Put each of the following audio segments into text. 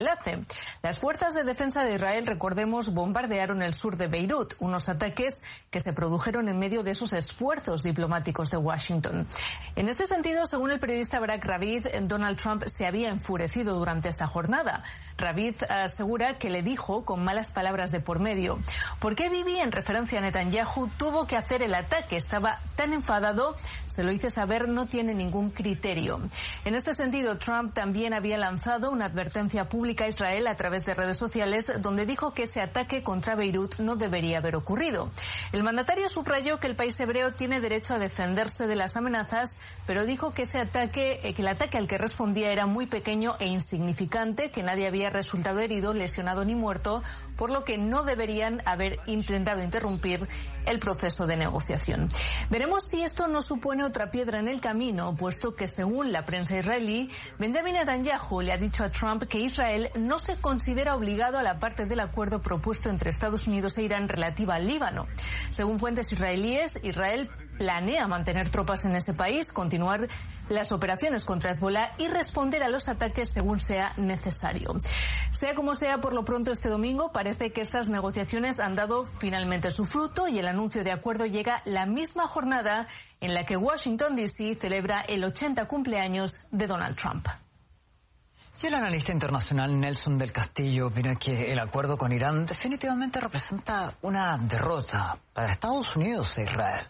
enlace. Las fuerzas de defensa de Israel, recordemos, bombardearon el sur de Beirut, unos ataques que se produjeron en medio de esos esfuerzos diplomáticos de Washington. En este sentido, según el periodista Barak Ravid, Donald Trump se había enfurecido durante esta jornada. Ravid asegura que le dijo, con malas palabras de por medio, ¿por qué Bibi, en referencia a Netanyahu, tuvo que hacer el ataque? Estaba tan enfadado, se lo hice saber, no tiene ningún criterio. En este sentido, Trump también había lanzado una advertencia pública a Israel a través de redes sociales, donde dijo que ese ataque contra Beirut no debería haber ocurrido. El mandatario subrayó que el país hebreo tiene derecho a defenderse de las amenazas, pero dijo que el ataque al que respondía era muy pequeño e insignificante, que nadie había resultado herido, lesionado ni muerto, por lo que no deberían haber intentado interrumpir el proceso de negociación. Veremos si esto no supone otra piedra en el camino, puesto que, según la prensa israelí, Benjamin Netanyahu le ha dicho a Trump que Israel no se considera obligado a la parte del acuerdo propuesto entre Estados Unidos e Irán relativa al Líbano. Según fuentes israelíes, Israel planea mantener tropas en ese país, continuar las operaciones contra Hezbollah y responder a los ataques según sea necesario. Sea como sea, por lo pronto este domingo parece que estas negociaciones han dado finalmente su fruto y el anuncio de acuerdo llega la misma jornada en la que Washington D.C. celebra el 80 cumpleaños de Donald Trump. Y el analista internacional Nelson del Castillo opina que el acuerdo con Irán definitivamente representa una derrota para Estados Unidos e Israel.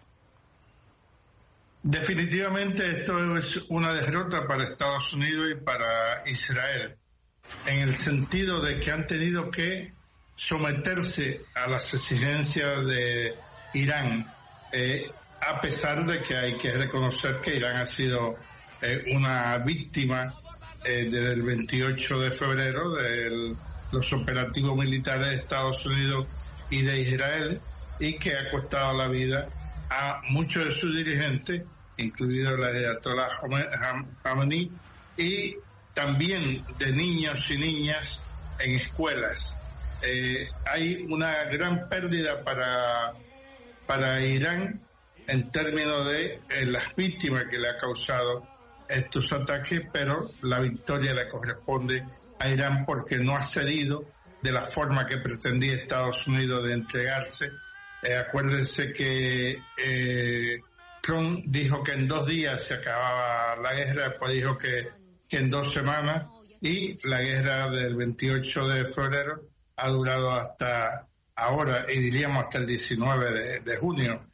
Definitivamente esto es una derrota para Estados Unidos y para Israel, en el sentido de que han tenido que someterse a las exigencias de Irán, a pesar de que hay que reconocer que Irán ha sido una víctima desde el 28 de febrero de los operativos militares de Estados Unidos y de Israel, y que ha costado la vida a muchos de sus dirigentes, incluido el ayatolá Khamenei, y también de niños y niñas en escuelas. Hay una gran pérdida para Irán en términos de las víctimas que le ha causado estos ataques, pero la victoria le corresponde a Irán porque no ha cedido de la forma que pretendía Estados Unidos de entregarse. Acuérdense que Trump dijo que en 2 días se acababa la guerra, después dijo que en 2 semanas, y la guerra del 28 de febrero ha durado hasta ahora, y diríamos hasta el 19 de junio.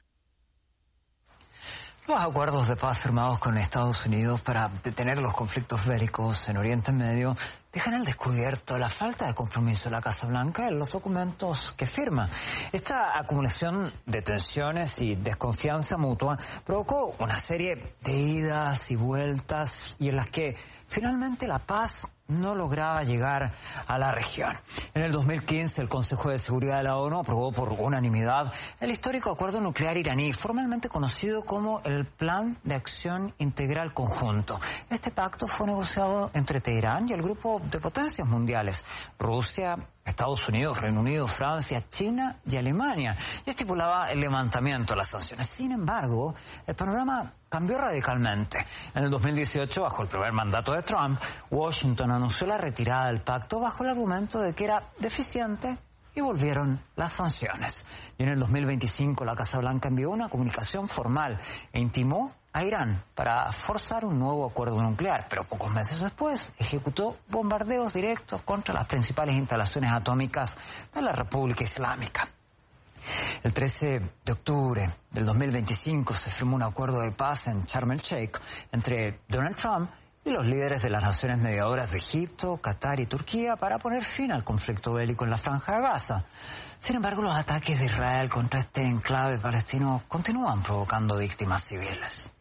Los acuerdos de paz firmados con Estados Unidos para detener los conflictos bélicos en Oriente Medio dejan al descubierto la falta de compromiso de la Casa Blanca en los documentos que firma. Esta acumulación de tensiones y desconfianza mutua provocó una serie de idas y vueltas y en las que finalmente la paz no lograba llegar a la región. En el 2015, el Consejo de Seguridad de la ONU aprobó por unanimidad el histórico acuerdo nuclear iraní, formalmente conocido como el Plan de Acción Integral Conjunto. Este pacto fue negociado entre Teherán y el grupo de potencias mundiales, Rusia, Estados Unidos, Reino Unido, Francia, China y Alemania, y estipulaba el levantamiento de las sanciones. Sin embargo, el panorama cambió radicalmente. En el 2018, bajo el primer mandato de Trump, Washington anunció la retirada del pacto bajo el argumento de que era deficiente y volvieron las sanciones. Y en el 2025, la Casa Blanca envió una comunicación formal e intimó a Irán para forzar un nuevo acuerdo nuclear, pero pocos meses después ejecutó bombardeos directos contra las principales instalaciones atómicas de la República Islámica. El 13 de octubre del 2025 se firmó un acuerdo de paz en Sharm el Sheikh entre Donald Trump y los líderes de las naciones mediadoras de Egipto, Qatar y Turquía para poner fin al conflicto bélico en la Franja de Gaza. Sin embargo, los ataques de Israel contra este enclave palestino continúan provocando víctimas civiles.